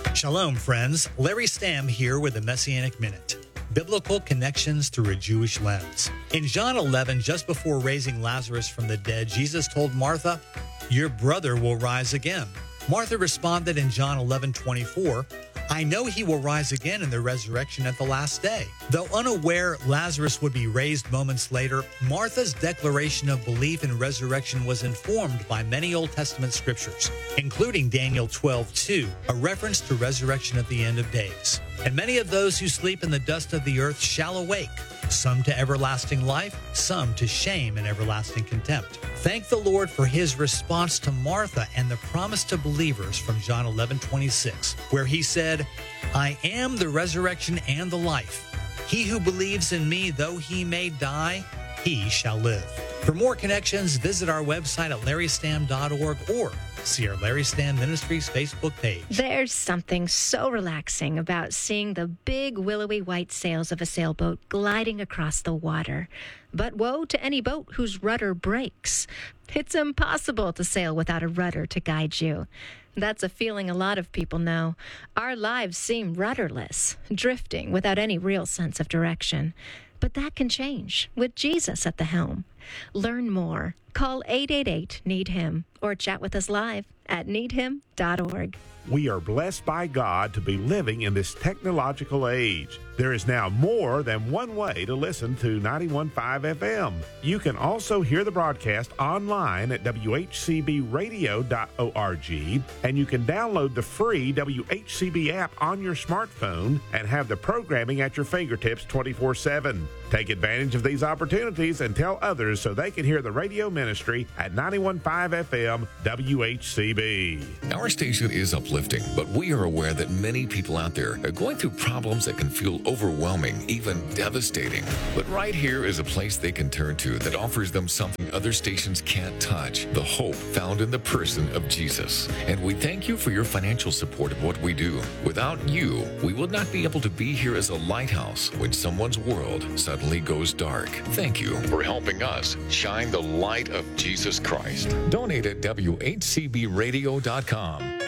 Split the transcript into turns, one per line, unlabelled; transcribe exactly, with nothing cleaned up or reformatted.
Shalom, friends. Larry Stamm here with the Messianic Minute. Biblical connections through a Jewish lens. In John eleven, just before raising Lazarus from the dead, Jesus told Martha, "Your brother will rise again." Martha responded in John eleven twenty-four, "I know he will rise again in the resurrection at the last day." Though unaware Lazarus would be raised moments later, Martha's declaration of belief in resurrection was informed by many Old Testament scriptures, including Daniel twelve two, a reference to resurrection at the end of days. "And many of those who sleep in the dust of the earth shall awake, some to everlasting life, some to shame and everlasting contempt." Thank the Lord for his response to Martha and the promise to believers from John eleven twenty-six, where he said, "I am the resurrection and the life. He who believes in me, though he may die, he shall live." For more connections, visit our website at larry stam dot org or see our Larry Stamm Ministries Facebook page.
There's something so relaxing about seeing the big willowy white sails of a sailboat gliding across the water. But woe to any boat whose rudder breaks. It's impossible to sail without a rudder to guide you. That's a feeling a lot of people know. Our lives seem rudderless, drifting without any real sense of direction. But that can change with Jesus at the helm. Learn more. Call eight eight eight, need him or chat with us live at need him dot org.
We are blessed by God to be living in this technological age. There is now more than one way to listen to ninety-one point five F M. You can also hear the broadcast online at w h c b radio dot org, and you can download the free W H C B app on your smartphone and have the programming at your fingertips twenty-four seven. Take advantage of these opportunities and tell others so they can hear the radio ministry at ninety-one point five F M W H C B.
Our station is uplifting, but we are aware that many people out there are going through problems that can feel overwhelming, even devastating. But right here is a place they can turn to that offers them something other stations can't touch: the hope found in the person of Jesus. And we thank you for your financial support of what we do. Without you, we would not be able to be here as a lighthouse when someone's world suddenly goes dark. Thank you for helping us shine the light of Jesus Christ. Donate at w h c b radio dot com.